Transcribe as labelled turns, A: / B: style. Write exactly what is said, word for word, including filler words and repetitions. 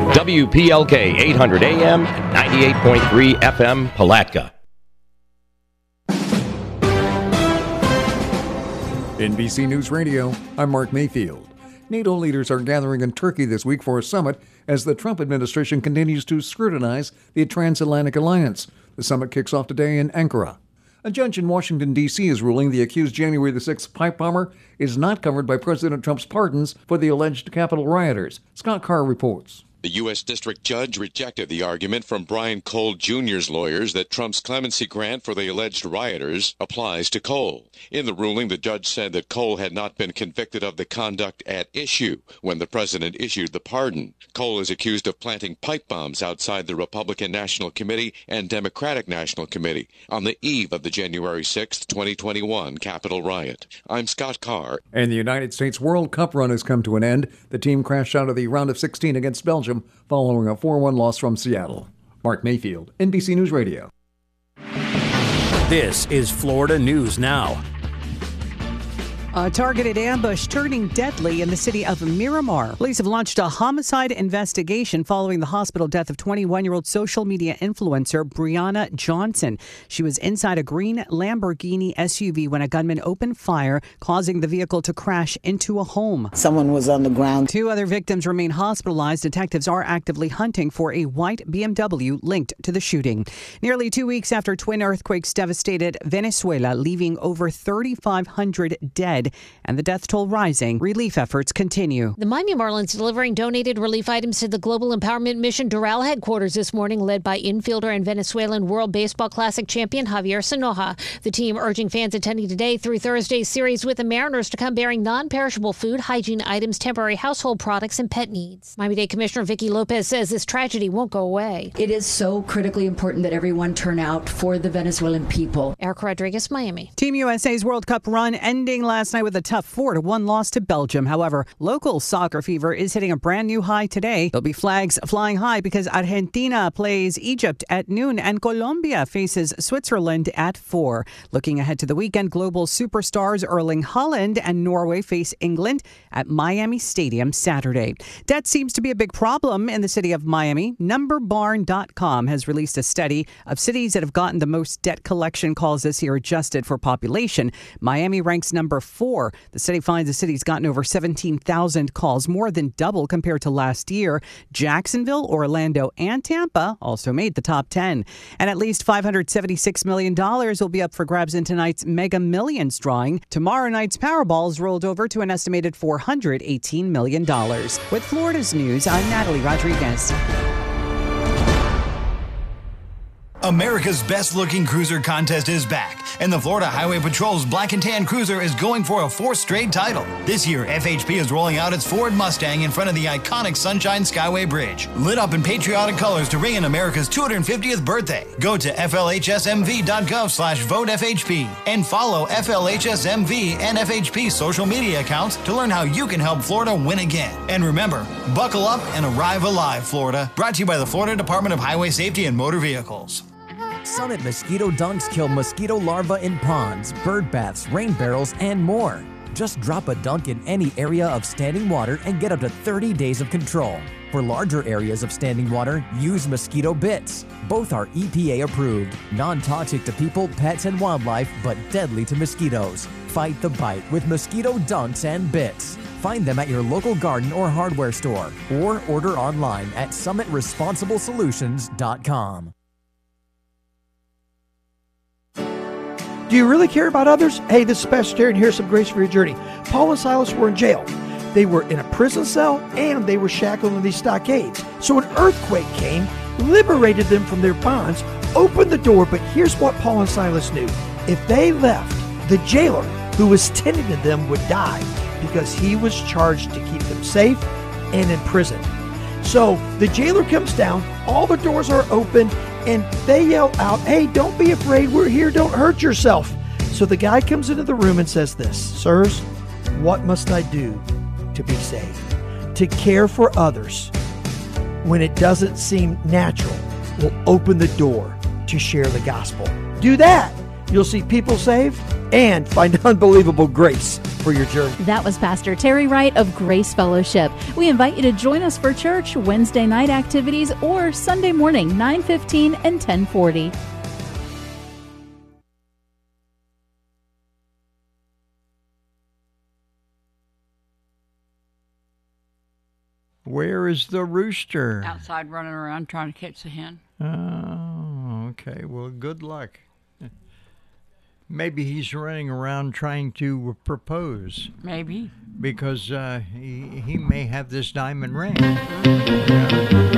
A: W P L K eight hundred A M and ninety-eight point three F M Palatka.
B: N B C News Radio, I'm Mark Mayfield. NATO leaders are gathering in Turkey this week for a summit as the Trump administration continues to scrutinize the transatlantic alliance. The summit kicks off today in Ankara. A judge in Washington, D C is ruling the accused January the sixth pipe bomber is not covered by President Trump's pardons for the alleged Capitol rioters. Scott Carr reports.
C: The U S District Judge rejected the argument from Brian Cole Junior's lawyers that Trump's clemency grant for the alleged rioters applies to Cole. In the ruling, the judge said that Cole had not been convicted of the conduct at issue when the president issued the pardon. Cole is accused of planting pipe bombs outside the Republican National Committee and Democratic National Committee on the eve of the January sixth, twenty twenty-one Capitol riot. I'm Scott Carr.
B: And the United States World Cup run has come to an end. The team crashed out of the round of sixteen against Belgium following a four one loss from Seattle. Mark Mayfield, N B C News Radio.
D: This is Florida News Now.
E: A targeted ambush turning deadly in the city of Miramar. Police have launched a homicide investigation following the hospital death of twenty-one-year-old social media influencer Brianna Johnson. She was inside a green Lamborghini S U V when a gunman opened fire, causing the vehicle to crash into a home.
F: Someone was on the ground.
E: Two other victims remain hospitalized. Detectives are actively hunting for a white B M W linked to the shooting. Nearly two weeks after twin earthquakes devastated Venezuela, leaving over thirty-five hundred dead, and the death toll rising, relief efforts continue.
G: The Miami Marlins delivering donated relief items to the Global Empowerment Mission Doral headquarters this morning, led by infielder and Venezuelan World Baseball Classic champion Javier Sanoja. The team urging fans attending today through Thursday's series with the Mariners to come bearing non-perishable food, hygiene items, temporary household products, and pet needs. Miami-Dade Commissioner Vicki Lopez says this tragedy won't go away.
H: It is so critically important that everyone turn out for the Venezuelan people.
G: Erica Rodriguez, Miami.
E: Team U S A's World Cup run ending last night with a tough four to one loss to Belgium. However, local soccer fever is hitting a brand new high today. There'll be flags flying high because Argentina plays Egypt at noon and Colombia faces Switzerland at four. Looking ahead to the weekend, global superstars Erling Haaland and Norway face England at Miami Stadium Saturday. Debt seems to be a big problem in the city of Miami. Number Barn dot com has released a study of cities that have gotten the most debt collection calls this year adjusted for population. Miami ranks number four. The study finds the city's gotten over seventeen thousand calls, more than double compared to last year. Jacksonville, Orlando, and Tampa also made the top ten. And at least five hundred seventy-six million dollars will be up for grabs in tonight's Mega Millions drawing. Tomorrow night's Powerball is rolled over to an estimated four hundred eighteen million dollars. With Florida's News, I'm Natalie Rodriguez.
I: America's best-looking cruiser contest is back, and the Florida Highway Patrol's Black and Tan Cruiser is going for a fourth straight title. This year, F H P is rolling out its Ford Mustang in front of the iconic Sunshine Skyway Bridge, lit up in patriotic colors to ring in America's two hundred fiftieth birthday. Go to F L H S M V dot gov slash vote F H P and follow F L H S M V and F H P social media accounts to learn how you can help Florida win again. And remember, buckle up and arrive alive, Florida. Brought to you by the Florida Department of Highway Safety and Motor Vehicles.
J: Summit Mosquito Dunks kill mosquito larvae in ponds, bird baths, rain barrels, and more. Just drop a dunk in any area of standing water and get up to thirty days of control. For larger areas of standing water, use Mosquito Bits. Both are E P A approved, non-toxic to people, pets, and wildlife, but deadly to mosquitoes. Fight the bite with Mosquito Dunks and Bits. Find them at your local garden or hardware store, or order online at summit responsible solutions dot com.
K: Do you really care about others? Hey, this is Pastor Terry, and here's some grace for your journey. Paul and Silas were in jail. They were in a prison cell, and they were shackled in these stockades. So an earthquake came, liberated them from their bonds, opened the door, but here's what Paul and Silas knew. If they left, the jailer who was tending to them would die because he was charged to keep them safe and in prison. So the jailer comes down, all the doors are open, and they yell out, hey, don't be afraid, we're here, don't hurt yourself. So the guy comes into the room and says this, sirs, what must I do to be saved? To care for others when it doesn't seem natural will open the door to share the gospel. Do that. You'll see people saved and find unbelievable grace for your journey.
F: That was Pastor Terry Wright of Grace Fellowship. We invite you to join us for church, Wednesday night activities, or Sunday morning, nine fifteen and ten forty.
L: Where is the rooster?
M: Outside running around trying to catch the hen.
L: Oh, okay. Well, good luck. Maybe he's running around trying to propose.
M: Maybe.
L: Because uh, he, he may have this diamond ring. Yeah.